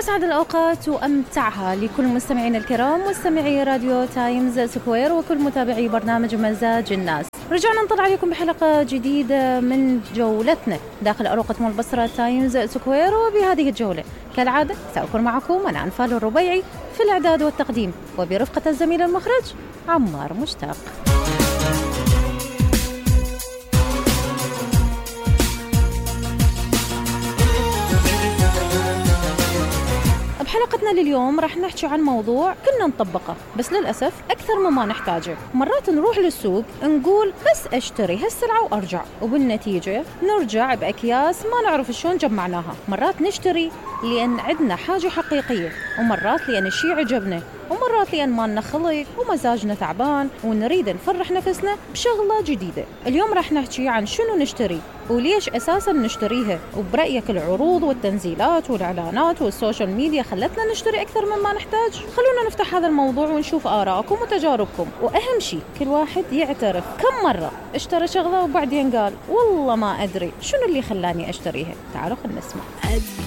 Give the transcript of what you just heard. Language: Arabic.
أسعد الأوقات وأمتعها لكل مستمعين الكرام مستمعي راديو تايمز سكوير وكل متابعي برنامج مزاج الناس. رجعنا نطلع عليكم بحلقة جديدة من جولتنا داخل أروقة مول بصرة تايمز سكوير. وبهذه الجولة كالعادة سأكون معكم أنا أنفال الربيعي في الإعداد والتقديم وبرفقة الزميل المخرج عمار مشتاق. بحلقتنا لليوم راح نحكي عن موضوع كنا نطبقه بس للأسف أكثر مما نحتاجه. مرات نروح للسوق نقول بس أشتري هالسلعة وأرجع، وبالنتيجة نرجع بأكياس ما نعرف شلون جمعناها. مرات نشتري لأن عندنا حاجة حقيقية، ومرات لأن الشيء عجبنا، ومرات لأن مالنا خلق ومزاجنا تعبان ونريد نفرح نفسنا بشغلة جديدة. اليوم راح نحكي عن شنو نشتري وليش أساساً نشتريها، وبرأيك العروض والتنزيلات والإعلانات والسوشيال ميديا خلتنا نشتري أكثر مما نحتاج؟ خلونا نفتح هذا الموضوع ونشوف آراءكم وتجاربكم، وأهم شيء كل واحد يعترف كم مرة اشترى شغلة وبعدين قال والله ما أدري شنو اللي خلاني أشتريها. تعالوا خلنا نسمع.